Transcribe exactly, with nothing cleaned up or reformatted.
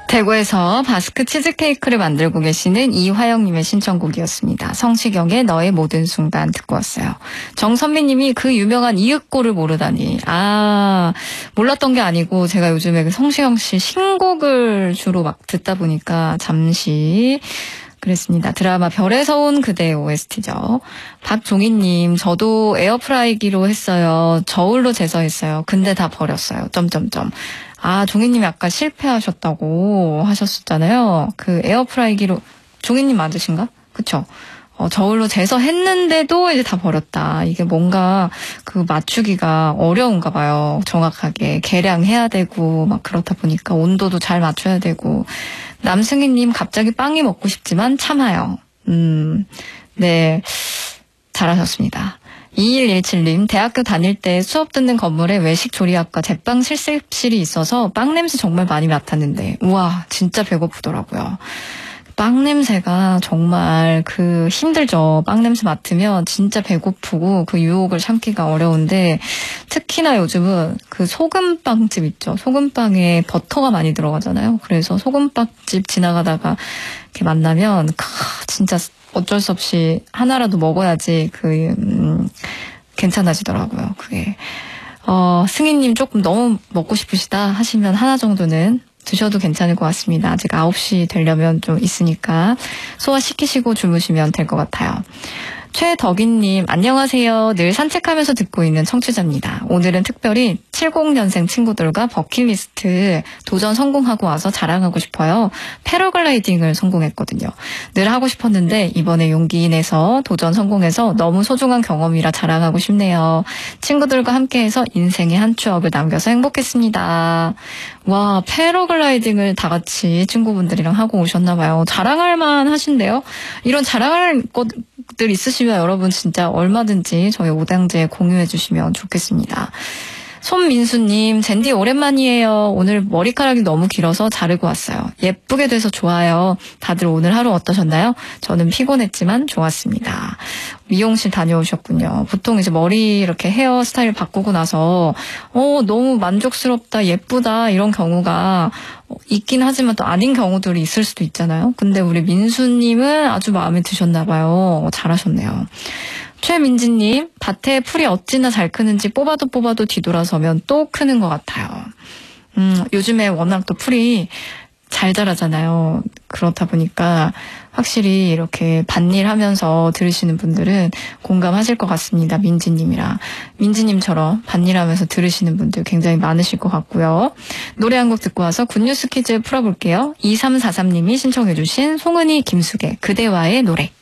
대구에서 바스크 치즈케이크를 만들고 계시는 이화영님의 신청곡이었습니다. 성시경의 너의 모든 순간 듣고 왔어요. 정선미님이 그 유명한 이윽고를 모르다니. 아, 몰랐던 게 아니고 제가 요즘에 그 성시경 씨 신곡을 주로 막 듣다 보니까 잠시 그랬습니다. 드라마 별에서 온 그대의 오에스티죠. 박종희님, 저도 에어프라이기로 했어요. 저울로 제서했어요. 근데 다 버렸어요. 점점점. 아, 종희님이 아까 실패하셨다고 하셨었잖아요. 그 에어프라이기로, 종희님 맞으신가? 그쵸? 어, 저울로 재서 했는데도 이제 다 버렸다. 이게 뭔가 그 맞추기가 어려운가 봐요. 정확하게. 계량해야 되고, 막 그렇다 보니까 온도도 잘 맞춰야 되고. 남승희님, 갑자기 빵이 먹고 싶지만 참아요. 음, 네. 잘하셨습니다. 이일일칠님, 대학교 다닐 때 수업 듣는 건물에 외식조리학과 제빵 실습실이 있어서 빵 냄새 정말 많이 맡았는데, 우와, 진짜 배고프더라고요. 빵 냄새가 정말 그 힘들죠. 빵 냄새 맡으면 진짜 배고프고 그 유혹을 참기가 어려운데, 특히나 요즘은 그 소금빵집 있죠. 소금빵에 버터가 많이 들어가잖아요. 그래서 소금빵집 지나가다가 이렇게 만나면 카, 진짜 어쩔 수 없이 하나라도 먹어야지 그 음, 괜찮아지더라고요. 그게 어, 승희님 조금 너무 먹고 싶으시다 하시면 하나 정도는 드셔도 괜찮을 것 같습니다. 아직 아홉 시 되려면 좀 있으니까 소화시키시고 주무시면 될 것 같아요. 최덕인님, 안녕하세요. 늘 산책하면서 듣고 있는 청취자입니다. 오늘은 특별히 칠십년생 친구들과 버킷리스트 도전 성공하고 와서 자랑하고 싶어요. 패러글라이딩을 성공했거든요. 늘 하고 싶었는데 이번에 용기 내서 도전 성공해서 너무 소중한 경험이라 자랑하고 싶네요. 친구들과 함께해서 인생의 한 추억을 남겨서 행복했습니다. 와, 패러글라이딩을 다 같이 친구분들이랑 하고 오셨나 봐요. 자랑할 만 하신데요. 이런 자랑할 것들 있으시면 여러분 진짜 얼마든지 저희 오당제에 공유해 주시면 좋겠습니다. 손민수님, 젠디 오랜만이에요. 오늘 머리카락이 너무 길어서 자르고 왔어요. 예쁘게 돼서 좋아요. 다들 오늘 하루 어떠셨나요? 저는 피곤했지만 좋았습니다. 미용실 다녀오셨군요. 보통 이제 머리 이렇게 헤어 스타일 바꾸고 나서 어 너무 만족스럽다, 예쁘다 이런 경우가 있긴 하지만 또 아닌 경우들이 있을 수도 있잖아요. 근데 우리 민수님은 아주 마음에 드셨나 봐요. 잘하셨네요. 최민지님, 밭에 풀이 어찌나 잘 크는지 뽑아도 뽑아도 뒤돌아서면 또 크는 것 같아요. 음, 요즘에 워낙 또 풀이 잘 자라잖아요. 그렇다 보니까 확실히 이렇게 밭일 하면서 들으시는 분들은 공감하실 것 같습니다. 민지님이랑. 민지님처럼 밭일 하면서 들으시는 분들 굉장히 많으실 것 같고요. 노래 한 곡 듣고 와서 굿뉴스 퀴즈 풀어볼게요. 이삼사삼님이 신청해주신 송은이 김숙의 그대와의 노래.